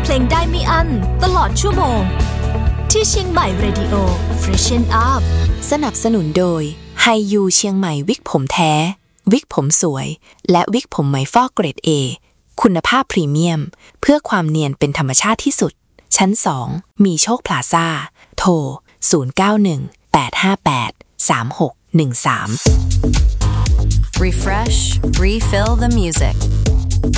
เพลงได้ไม่อั้นตลอดชั่วโมงที่เชียงใหม่เรดิโอ Freshen Up สนับสนุนโดยไฮยูเชียงใหม่วิกผมแท้วิกผมสวยและวิกผมไหมฟอกเกรด A คุณภาพพรีเมียมเพื่อความเนียนเป็นธรรมชาติที่สุดชั้น2มีโชคพลาซ่าโทร0918583613 Refresh, refill the music.